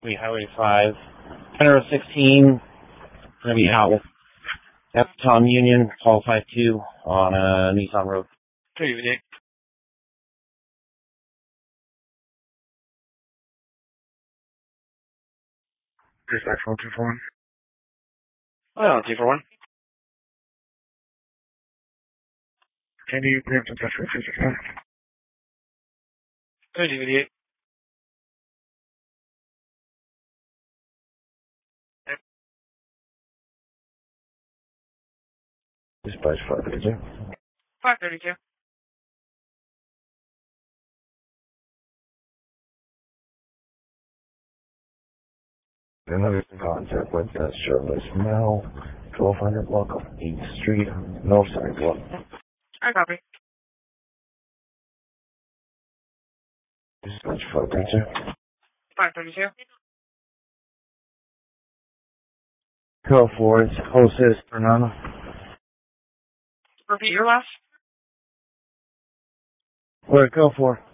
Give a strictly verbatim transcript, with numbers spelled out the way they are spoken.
We Highway five. Federal sixteen, going to be out with Tom Union, call five two on uh, Nissan Road. Good evening. Dispatch one two four one. Oh, two four one. Can you preempt and test for three six nine? Good evening. Dispatch five thirty-two. five thirty-two. Another contact with that Chevrolet Smell, twelve hundred block on eighth Street, North Side Block. I copy. Dispatch five thirty-two. five thirty-two. Call four, it's Jose Fernando. Repeat your last. Where, call four.